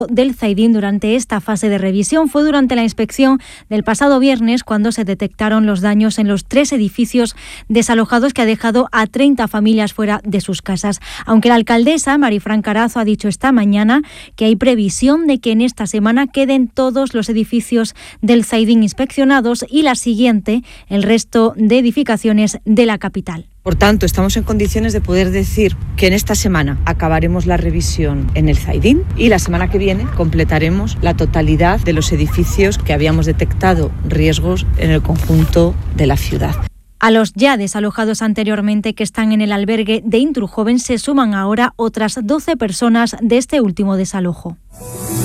del Zaidín durante esta fase de revisión fue durante la inspección del pasado viernes, cuando se detectaron los daños en los 3 edificios desalojados, que ha dejado a 30 familias fuera de sus casas. Aunque la alcaldesa Marifran Carazo ha dicho esta mañana que hay previsión de que en esta semana queden todos los edificios del Zaidín inspeccionados y la siguiente el resto de edificaciones de la capital. Por tanto, estamos en condiciones de poder decir que en esta semana acabaremos la revisión en el Zaidín y la semana que viene completaremos la totalidad de los edificios que habíamos detectado riesgos en el conjunto de la ciudad. A los ya desalojados anteriormente, que están en el albergue de Intrujoven, se suman ahora otras 12 personas de este último desalojo.